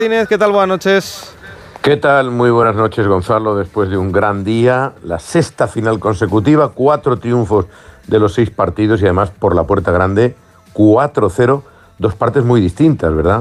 Martínez, ¿qué tal? Buenas noches. ¿Qué tal? Muy buenas noches, Gonzalo. Después de un gran día, la sexta final consecutiva, 4 triunfos de los 6 partidos y además por la puerta grande, 4-0, 2 partes muy distintas, ¿verdad?